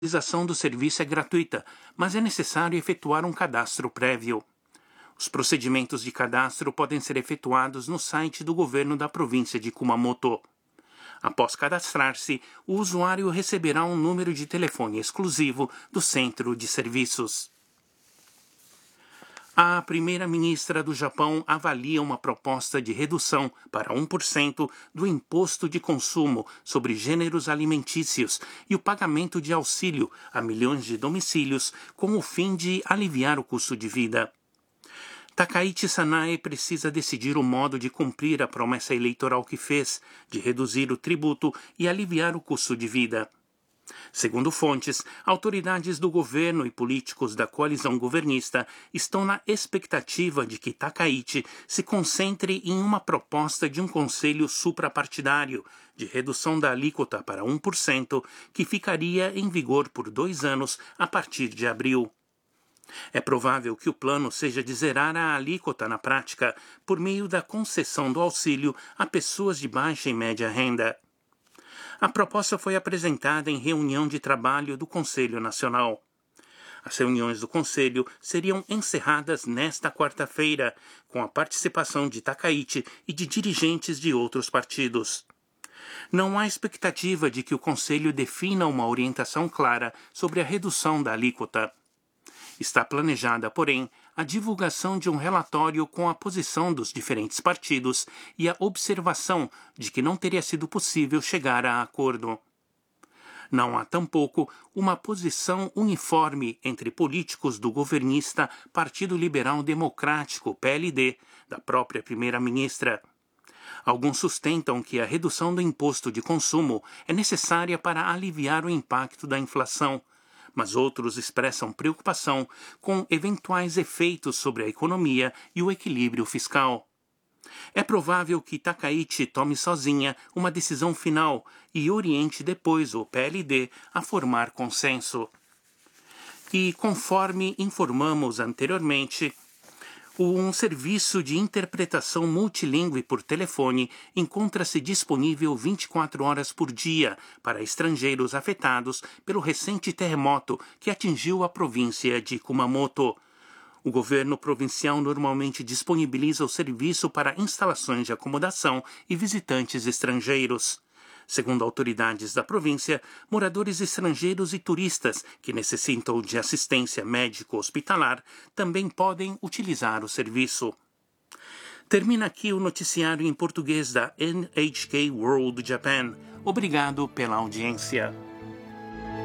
A utilização do serviço é gratuita, mas é necessário efetuar um cadastro prévio. Os procedimentos de cadastro podem ser efetuados no site do governo da província de Kumamoto. Após cadastrar-se, o usuário receberá um número de telefone exclusivo do centro de serviços. A primeira-ministra do Japão avalia uma proposta de redução para 1% do imposto de consumo sobre gêneros alimentícios e o pagamento de auxílio a milhões de domicílios com o fim de aliviar o custo de vida. Takaichi Sanae precisa decidir o modo de cumprir a promessa eleitoral que fez de reduzir o tributo e aliviar o custo de vida. Segundo fontes, autoridades do governo e políticos da coalizão governista estão na expectativa de que Takaichi se concentre em uma proposta de um conselho suprapartidário de redução da alíquota para 1%, que ficaria em vigor por 2 anos a partir de abril. É provável que o plano seja de zerar a alíquota na prática por meio da concessão do auxílio a pessoas de baixa e média renda. A proposta foi apresentada em reunião de trabalho do Conselho Nacional. As reuniões do Conselho seriam encerradas nesta quarta-feira, com a participação de Takaichi e de dirigentes de outros partidos. Não há expectativa de que o Conselho defina uma orientação clara sobre a redução da alíquota. Está planejada, porém, a divulgação de um relatório com a posição dos diferentes partidos e a observação de que não teria sido possível chegar a acordo. Não há tampouco uma posição uniforme entre políticos do governista Partido Liberal Democrático, PLD, da própria primeira-ministra. Alguns sustentam que a redução do imposto de consumo é necessária para aliviar o impacto da inflação, mas outros expressam preocupação com eventuais efeitos sobre a economia e o equilíbrio fiscal. É provável que Takaichi tome sozinha uma decisão final e oriente depois o PLD a formar consenso. E, conforme informamos anteriormente, um serviço de interpretação multilingüe por telefone encontra-se disponível 24 horas por dia para estrangeiros afetados pelo recente terremoto que atingiu a província de Kumamoto. O governo provincial normalmente disponibiliza o serviço para instalações de acomodação e visitantes estrangeiros. Segundo autoridades da província, moradores estrangeiros e turistas que necessitam de assistência médico-hospitalar também podem utilizar o serviço. Termina aqui o noticiário em português da NHK World Japan. Obrigado pela audiência.